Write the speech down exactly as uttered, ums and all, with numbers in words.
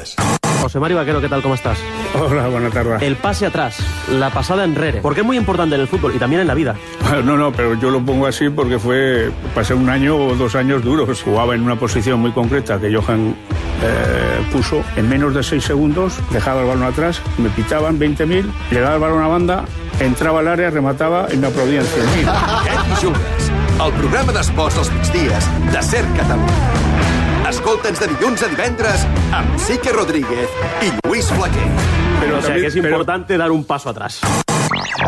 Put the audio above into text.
Coronas. José Mari Vaquero, ¿qué tal? ¿Cómo estás? Hola, buena tarde. El pase atrás, la pasada enrere, porque es muy importante en el fútbol y también en la vida. No, no, pero yo lo pongo así porque fue, pasé un año o dos años duros. Jugaba en una posición muy concreta que Johan eh, puso. En menos de seis segundos dejaba el balón atrás, me pitaban veinte mil, le daba el balón a banda, entrava al área, rematava i me aplaudien cent mil. Cat i Jugues, el programa d'esports dels migdies de Ser Catalunya. Escolta'ns de dilluns a divendres amb Sique Rodríguez i Lluís Flaquer. Pero, o sea, que es importante pero... dar un paso atrás.